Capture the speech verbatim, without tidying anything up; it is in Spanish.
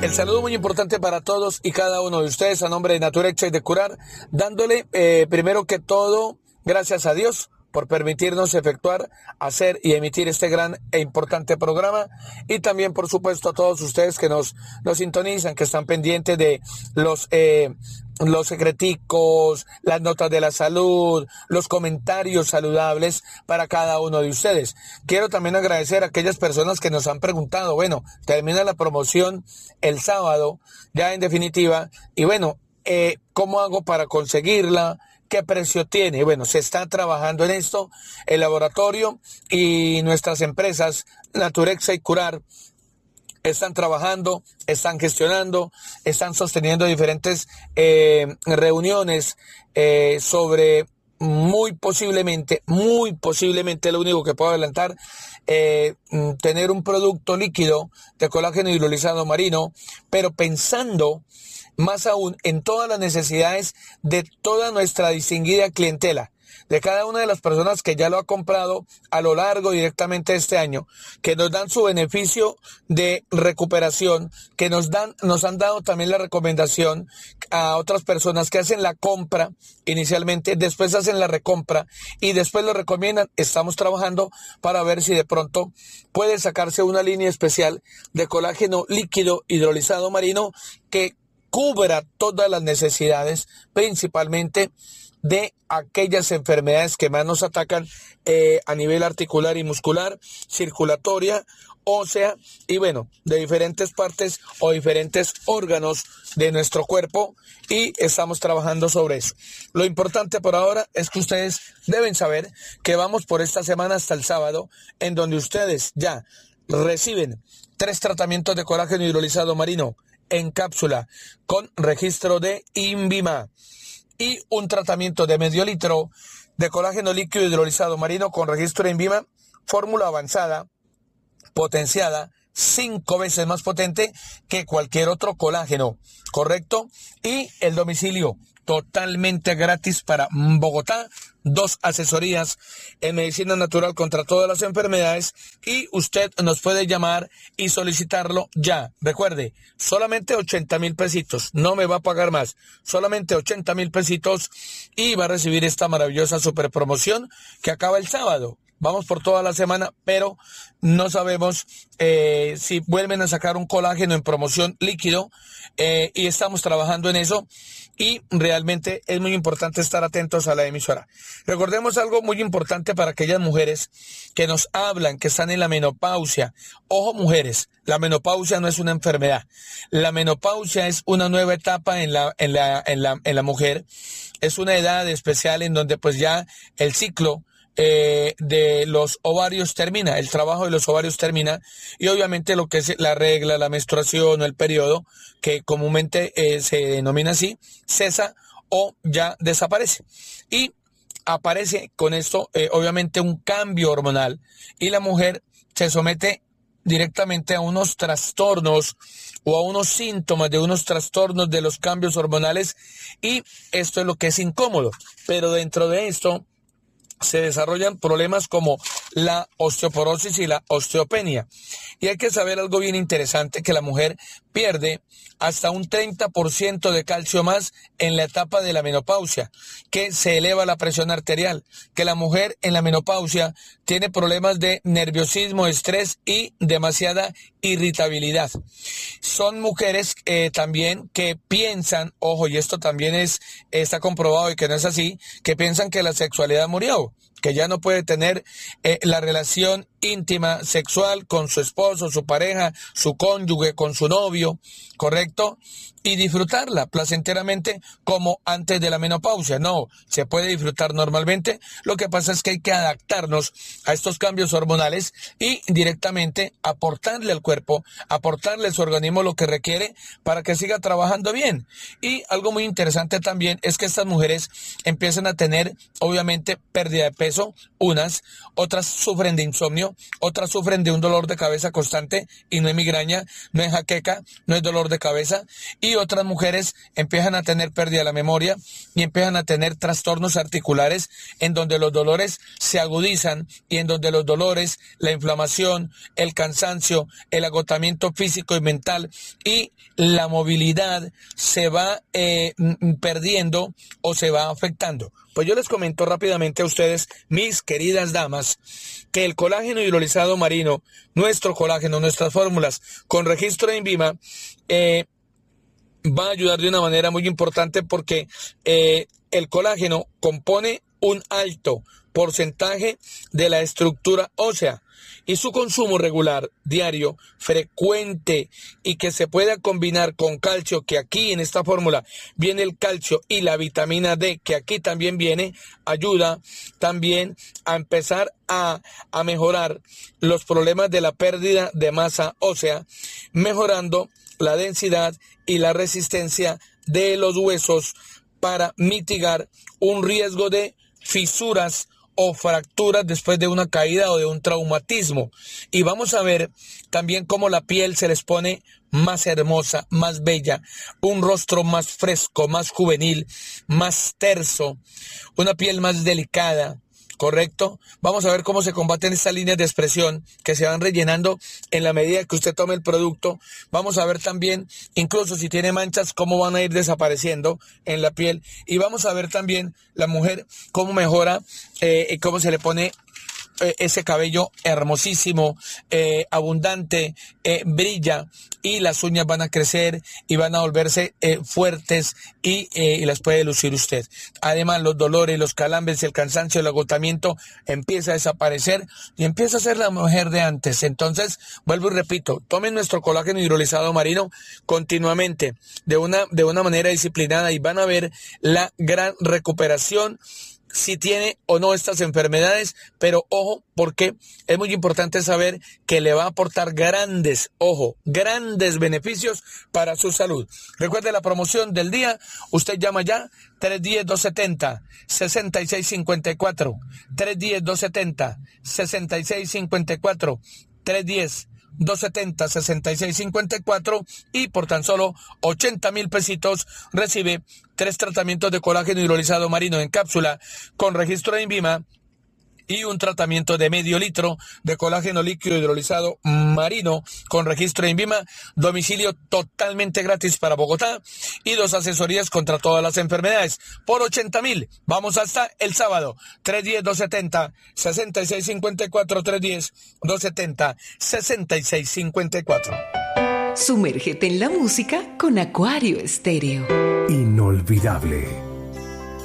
El saludo muy importante para todos y cada uno de ustedes a nombre de Naturexa y de Curar, dándole eh, primero que todo gracias a Dios por permitirnos efectuar, hacer y emitir este gran e importante programa, y también por supuesto a todos ustedes que nos, nos sintonizan, que están pendientes de los eh, los secreticos, las notas de la salud, los comentarios saludables para cada uno de ustedes. Quiero también agradecer a aquellas personas que nos han preguntado, bueno, termina la promoción el sábado, ya en definitiva, y bueno, eh, ¿cómo hago para conseguirla? ¿Qué precio tiene? Bueno, se está trabajando en esto, el laboratorio y nuestras empresas Naturexa y Curar están trabajando, están gestionando, están sosteniendo diferentes eh, reuniones eh, sobre muy posiblemente, muy posiblemente, lo único que puedo adelantar, eh, tener un producto líquido de colágeno hidrolizado marino, pero pensando más aún en todas las necesidades de toda nuestra distinguida clientela, de cada una de las personas que ya lo ha comprado a lo largo directamente de este año, que nos dan su beneficio de recuperación, que nos dan, nos han dado también la recomendación a otras personas que hacen la compra inicialmente, después hacen la recompra y después lo recomiendan. Estamos trabajando para ver si de pronto puede sacarse una línea especial de colágeno líquido hidrolizado marino que cubra todas las necesidades, principalmente de aquellas enfermedades que más nos atacan eh, a nivel articular y muscular, circulatoria, ósea y bueno, de diferentes partes o diferentes órganos de nuestro cuerpo, y estamos trabajando sobre eso. Lo importante por ahora es que ustedes deben saber que vamos por esta semana hasta el sábado, en donde ustedes ya reciben tres tratamientos de colágeno hidrolizado marino en cápsula con registro de INVIMA y un tratamiento de medio litro de colágeno líquido hidrolizado marino con registro de INVIMA, fórmula avanzada, potenciada, cinco veces más potente que cualquier otro colágeno, ¿correcto? Y el domicilio totalmente gratis para Bogotá, dos asesorías en medicina natural contra todas las enfermedades, y usted nos puede llamar y solicitarlo ya. Recuerde, solamente ochenta mil pesitos, no me va a pagar más, solamente ochenta mil pesitos y va a recibir esta maravillosa super promoción que acaba el sábado. Vamos por toda la semana, pero no sabemos eh, si vuelven a sacar un colágeno en promoción líquido eh, y estamos trabajando en eso, y realmente es muy importante estar atentos a la emisora. Recordemos algo muy importante para aquellas mujeres que nos hablan, que están en la menopausia. Ojo, mujeres, la menopausia no es una enfermedad. La menopausia es una nueva etapa en la, en la, en la, en la mujer. Es una edad especial en donde pues ya el ciclo Eh, de los ovarios termina, el trabajo de los ovarios termina, y obviamente lo que es la regla, la menstruación o el periodo, que comúnmente eh, se denomina así, cesa o ya desaparece, y aparece con esto eh, obviamente un cambio hormonal, y la mujer se somete directamente a unos trastornos o a unos síntomas de unos trastornos de los cambios hormonales, y esto es lo que es incómodo, pero dentro de esto se desarrollan problemas como la osteoporosis y la osteopenia. Y hay que saber algo bien interesante, que la mujer pierde hasta un treinta por ciento de calcio más en la etapa de la menopausia, que se eleva la presión arterial, que la mujer en la menopausia tiene problemas de nerviosismo, estrés y demasiada irritabilidad. Son mujeres eh, también que piensan, ojo, y esto también es está comprobado y que no es así, que piensan que la sexualidad murió, que ya no puede tener eh, la relación íntima sexual con su esposo, su pareja, su cónyuge, con su novio, ¿correcto? Y disfrutarla placenteramente como antes de la menopausia. No, se puede disfrutar normalmente. Lo que pasa es que hay que adaptarnos a estos cambios hormonales y directamente aportarle al cuerpo, aportarle a su organismo lo que requiere para que siga trabajando bien. Y algo muy interesante también es que estas mujeres empiezan a tener, obviamente, pérdida de peso, unas, otras sufren de insomnio, sueño, otras sufren de un dolor de cabeza constante y no es migraña, no es jaqueca, no es dolor de cabeza, y otras mujeres empiezan a tener pérdida de la memoria y empiezan a tener trastornos articulares en donde los dolores se agudizan y en donde los dolores, la inflamación, el cansancio, el agotamiento físico y mental y la movilidad se va eh, perdiendo o se va afectando. Pues yo les comento rápidamente a ustedes, mis queridas damas, que el colágeno hidrolizado marino, nuestro colágeno, nuestras fórmulas con registro de INVIMA, eh, va a ayudar de una manera muy importante porque eh, el colágeno compone un alto porcentaje de la estructura ósea y su consumo regular, diario, frecuente y que se pueda combinar con calcio, que aquí en esta fórmula viene el calcio y la vitamina D, que aquí también viene, ayuda también a empezar a, a mejorar los problemas de la pérdida de masa ósea, mejorando la densidad y la resistencia de los huesos para mitigar un riesgo de fisuras o fracturas después de una caída o de un traumatismo. Y vamos a ver también cómo la piel se les pone más hermosa, más bella, un rostro más fresco, más juvenil, más terso, una piel más delicada. ¿Correcto? Vamos a ver cómo se combaten estas líneas de expresión que se van rellenando en la medida que usted tome el producto. Vamos a ver también, incluso si tiene manchas, cómo van a ir desapareciendo en la piel. Y vamos a ver también la mujer cómo mejora eh, y cómo se le pone eh, ese cabello hermosísimo, eh, abundante, eh, brilla y las uñas van a crecer y van a volverse eh, fuertes y, eh, y las puede lucir usted. Además, los dolores, los calambres, el cansancio, el agotamiento empieza a desaparecer y empieza a ser la mujer de antes. Entonces, vuelvo y repito, tomen nuestro colágeno hidrolizado marino continuamente, de una, de una manera disciplinada y van a ver la gran recuperación si tiene o no estas enfermedades, pero ojo, porque es muy importante saber que le va a aportar grandes, ojo, grandes beneficios para su salud. Recuerde la promoción del día, usted llama ya, tres uno cero, dos siete cero, seis seis cinco cuatro, tres uno cero, dos siete cero, seis seis cinco cuatro, tres uno cero, dos siete cero, seis seis cinco cuatro y por tan solo ochenta mil pesitos recibe tres tratamientos de colágeno hidrolizado marino en cápsula con registro de INVIMA y un tratamiento de medio litro de colágeno líquido hidrolizado marino con registro de INVIMA, domicilio totalmente gratis para Bogotá y dos asesorías contra todas las enfermedades por ochenta mil. Vamos hasta el sábado, tres uno cero, dos siete cero, seis seis cinco cuatro, tres uno cero, dos siete cero, seis seis cinco cuatro. Sumérgete en la música con Acuario Estéreo. Inolvidable.